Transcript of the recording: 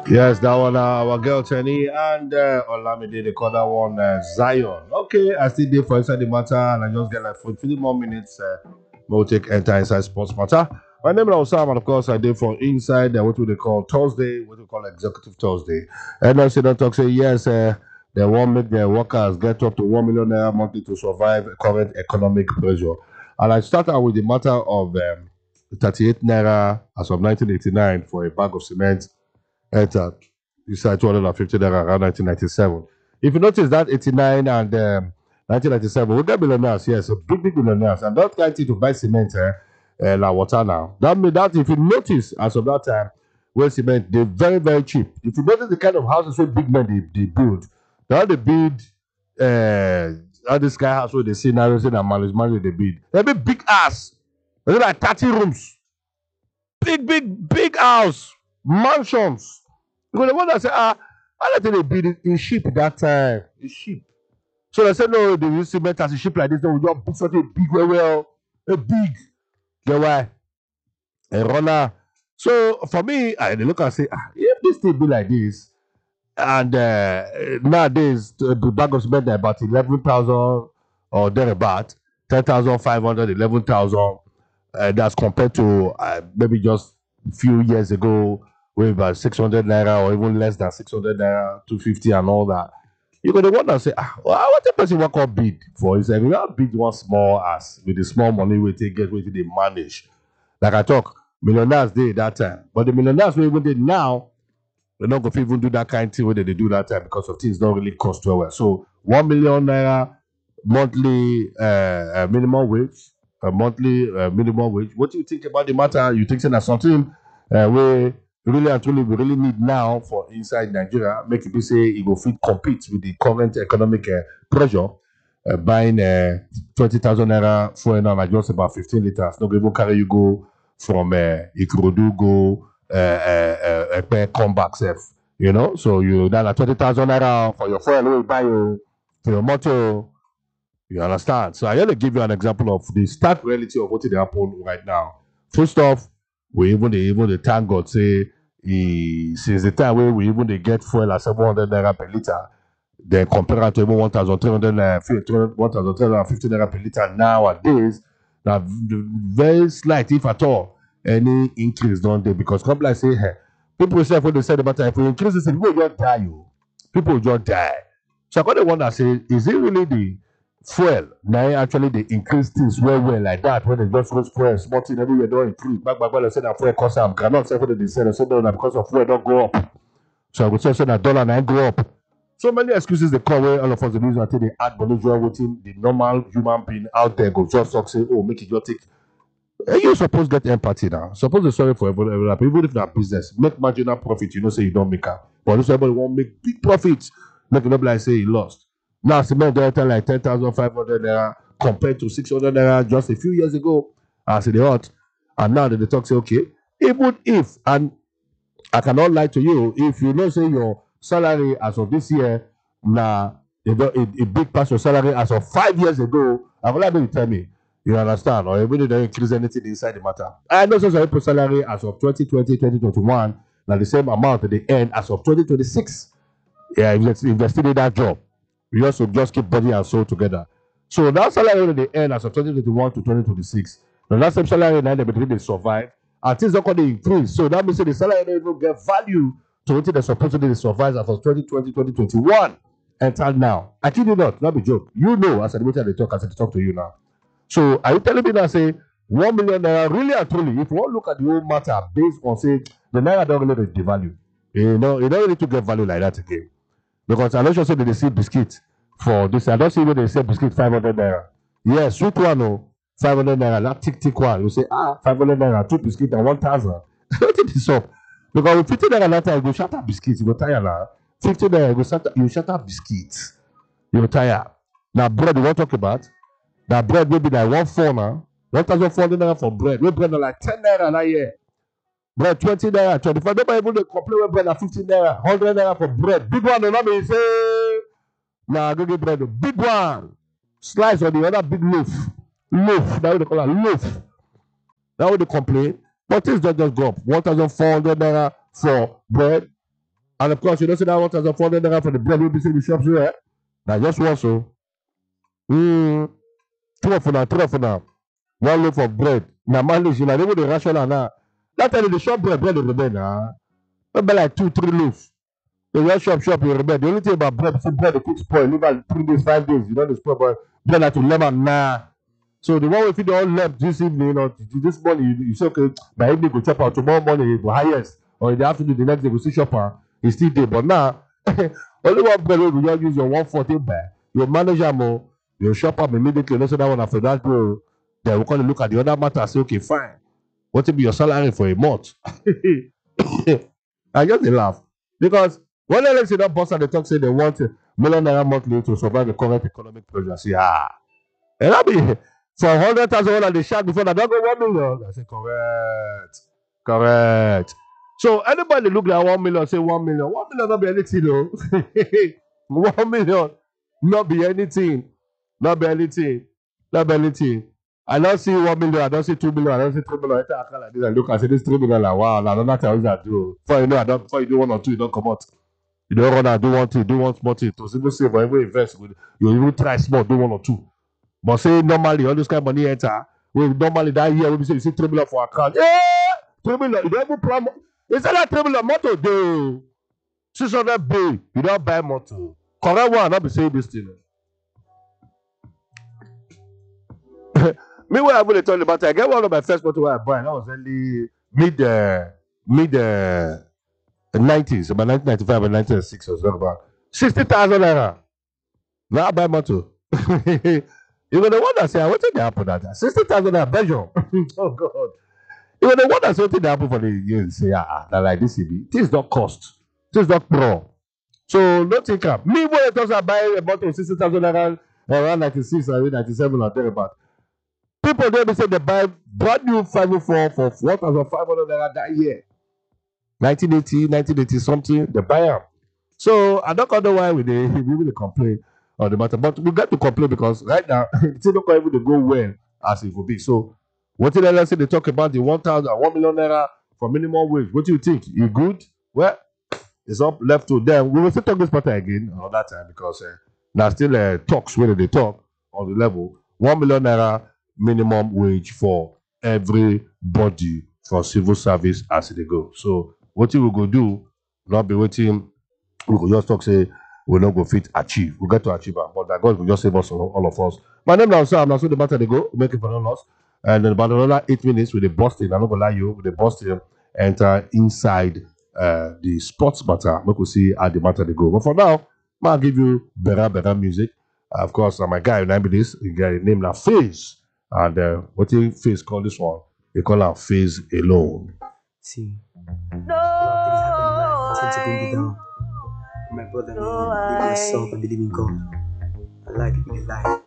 Yes, that one, our girl Tenny and Olamide, they call that one Zion. Okay, I still did for inside the matter, and I just get like 40 more minutes. We'll take enter inside sports matter. My name is Osam, and of course, I did for inside what we call Thursday, what we call Executive Thursday. And I say don't talk say yes, they won't make their workers get up to 1 million naira monthly to survive current economic pressure. And I start out with the matter of 38 naira as of 1989 for a bag of cement entered inside 250 naira around 1997. If you notice that 89 and 1997, we get millionaires, yes, so big millionaires, and that kind of to buy cement, like water now. That mean that if you notice as of that time, where cement they're very cheap. If you notice the kind of houses where big men they build, now they build all this guy house where they see now and manage they build. They build big ass. They like 30 rooms, big house, mansions. Because the one that say, I let they build it in ship that time. It's cheap. So they said, no, they use cement as a ship like this. No, we just put something big, a big. Get why? A runner. So for me, I look and say, if this thing be like this, and nowadays, the bag of cement are about 11,000 or thereabout, 10,500, 11,000. That's compared to maybe just a few years ago, with about 600 naira or even less than 600 naira, 250 and all that. You go the one that say, what the person work up bid for? He said, we have bid one small as with the small money we take get with they manage. Like I talk, millionaires did that time. But the millionaires we even did now, they're not going to even do that kind of thing where they do that time because of things don't really cost well. So 1 million naira monthly minimum wage, monthly minimum wage. What do you think about the matter? You think that something we really and truly we really need now for inside Nigeria, make it be say it will fit compete with the current economic pressure. Buying 20,000 naira fuel now like just about 15 liters. Not even carry you go from Ikorodu go come back safe. You know, so you that like 20,000 naira for your fuel, you buy you for your motor. You understand? So I want to give you an example of the stark reality of what is happening right now. First off, we even the thank God say since the time where we even they get fuel at 700 naira per liter, then compare it to even 1,300 1,350 naira per liter nowadays, now very slight if at all any increase don't there because company like say hey, people say when they said about if we increase this, people just die. People just die. So I got the one that say, is it really the fuel now actually they increase things well like that when they just raise fuel small thing everywhere don't increase back when they say that fuel cost am cannot say what they say no na because of fuel don't go up so I would say that dollar now go up so many excuses they come where all of us the news until they add money join wetin the normal human being out there go just talk say oh make it just take you suppose get empathy now suppose dey sorry for everyone even if na business make marginal profit you know say you don't make am but if somebody wan make big profit make e no be like say you lost now cement don enter like 10,500 naira compared to 600 naira just a few years ago as e dey hot and now dem dey talk say okay even if and I cannot lie to you if you know say your salary as of this year na a big part your salary as of 5 years ago I go like make you tell me you understand or even if they increase anything inside the matter I know say some people salary as of 2020 2021 na the same amount that they earn as of 2026 yeah if they still need that job we also just keep body and soul together so that salary wey they earn as of 2021 to 2026 na that same salary na dem dey survive and things don come dey increase so that means say the salary no even get value to wetin dem suppose to dey survive as of 2020 2021 enter now I kid you not no be joke you know as I dey talk as I dey talk to you now so are you telling me now say 1 million naira really and truly if you wan look at the whole matter based on say the naira don really dey devalue e no really too get value like that again because I no sure say they dey see biscuit for this I don see where they sell biscuit 500 naira yes sweet one o 500 naira that thick one you say 500 naira two biscuit and 1,000 wetin dey sup because with 50 naira that time you go shatter biscuit you go tire na 50 naira you shatter biscuit you go tire na bread we wan talk about na bread wey be like 1,400 na 1,400 naira for bread wey bread na like 10 naira that year bread 20 naira 25 nobody even dey complain when bread na 50 naira 100 naira for bread big one o no be say na agege bread o big one slice on the other big loaf na what they call am loaf na what they complain but things don just go up 1,400 naira for bread And of course, you don't see that 1,400 naira for the bread we be seeing the shops here. Now just one so. Three of now. One loaf of bread. Now manage you know they the rational now. That time the shop bread will remain now. Maybe like 2-3 loaves. The real shop will remain. The only thing about bread is bread they quick spoil. Live at 3 days, 5 days. You know the spoil, but bread like to lemon nah. So the one we feed all left this evening or this morning, you say okay, by evening go chop out tomorrow morning you go highest, or in the afternoon the next day go see shopper. It's still there, but now only one bread wey you just use your 140 buy. Your manager more, your shopper immediately. No say that one after that go. Then we come look at the other matter and say okay fine. What will be your salary for a month? I just dey laugh because when they say that boss and they talk say they want a million naira monthly to survive the current economic pressure. See and that be for 100,000 they shout before that don't go 1 million. I say correct. So anybody look like 1 million say 1 million. 1 million not be anything though. 1 million not be anything. Not be anything. I don't see 1 million, I don't see 2 million, I don't see 3 million. I take account like this and look, I say this 3 million like wow, now another thing I do. Before you know, before you do one or two, you don't come out. You don't run out, do one thing, do one small thing. To even save or even invest, you even try small, do one or two. But say normally all this kind of money enter. We normally that year we say you see 3 million for account. 3 million, you don't even plan. Instead that 3 million motor do 600 bay, you don't buy motor. Correct one, not be saying this thing. Meanwhile, I'm going to tell you about it. I get one of my first motor I buy. That was early mid 90s, about 1995 and 1996 or something about 60,000 naira. Now I buy motor. You were the one that said, what did happen at that? 60,000 naira Belgium. Oh God. You were the one that said, what did happen for the years? Say, like this, things don't cost. Things don't pro. So don't think up. Me when I thought I buy a bottle of 60,000 naira around 96 or 97 or thereabout. People there say they buy brand new 504 for 1,500 naira that year. 1980 something, they buy them. So I don't know why we really complain on the matter. But we got to complain because right now it's not going to go well as it will be. So what did I say they talk about the 1 million naira for minimum wage? What do you think? You good? Well, it's up left to them. We will still talk this matter again another time because now still talks whether they talk on the level 1 million naira minimum wage for everybody for civil service as they go. So what we go do, not be waiting, we could just talk say we not go fit achieve. We got to achieve it, but that God will just save us all of us. My name is Sam, so the matter they go, make it for us. And then about another 8 minutes with the Boston, I'm not gonna lie you, with the Boston enter inside the sports matter. We could see how the matter they go. But for now, I'll give you better music. Of course, my guy, you know this, you got a name like Phase. And what do you Phase call this one? They call her Phase Alone. See, a lot of things happen in life. I tend to bring you down. My brother, man, believe in myself, I believe in God. I like people that lie.